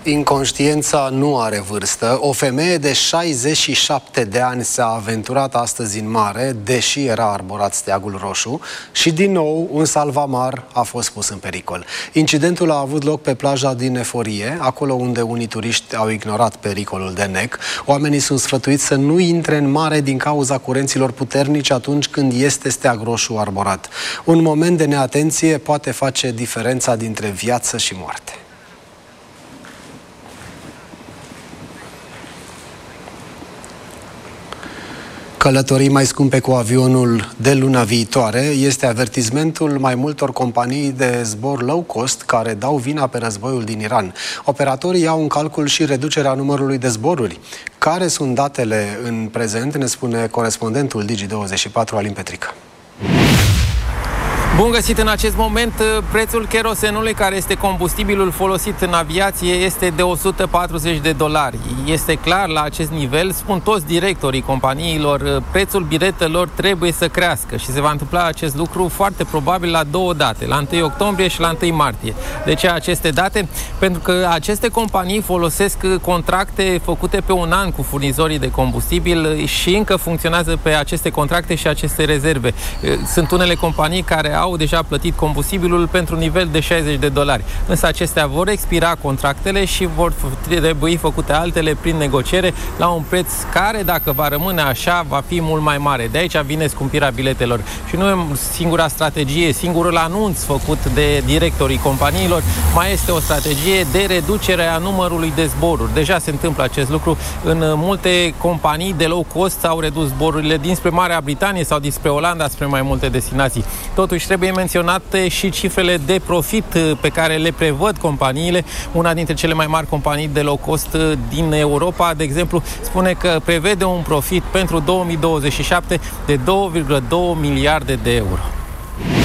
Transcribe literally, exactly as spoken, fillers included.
Inconștiența nu are vârstă. O femeie de șaizeci și șapte de ani s-a aventurat astăzi în mare, deși era arborat steagul roșu, și din nou un salvamar a fost pus în pericol. Incidentul a avut loc pe plaja din Eforie, acolo unde unii turiști au ignorat pericolul de nec. Oamenii sunt sfătuiți să nu intre în mare din cauza curenților puternici atunci când este steag roșu arborat. Un moment de neatenție poate face diferența dintre viață și moarte. Călătorii mai scumpe cu avionul de luna viitoare este avertismentul mai multor companii de zbor low cost care dau vina pe războiul din Iran. Operatorii iau în calcul și reducerea numărului de zboruri. Care sunt datele în prezent, ne spune corespondentul Digi douăzeci și patru, Alin Petrică. Bun găsit! În acest moment, prețul kerosenului, care este combustibilul folosit în aviație, este de o sută patruzeci de dolari. Este clar, la acest nivel, spun toți directorii companiilor, prețul biletelor trebuie să crească și se va întâmpla acest lucru foarte probabil la două date, la întâi octombrie și la întâi martie. De ce aceste date? Pentru că aceste companii folosesc contracte făcute pe un an cu furnizorii de combustibil și încă funcționează pe aceste contracte și aceste rezerve. Sunt unele companii care au deja plătit combustibilul pentru nivel de șaizeci de dolari. Însă acestea vor expira contractele și vor trebui făcute altele prin negociere la un preț care, dacă va rămâne așa, va fi mult mai mare. De aici vine scumpirea biletelor. Și nu e singura strategie, singurul anunț făcut de directorii companiilor, mai este o strategie de reducere a numărului de zboruri. Deja se întâmplă acest lucru în multe companii de low cost, s-au redus zborurile dinspre Marea Britanie sau dinspre Olanda spre mai multe destinații. Totuși, trebuie menționate și cifrele de profit pe care le prevăd companiile. Una dintre cele mai mari companii de low cost din Europa, de exemplu, spune că prevede un profit pentru două mii douăzeci și șapte de două virgulă doi miliarde de euro.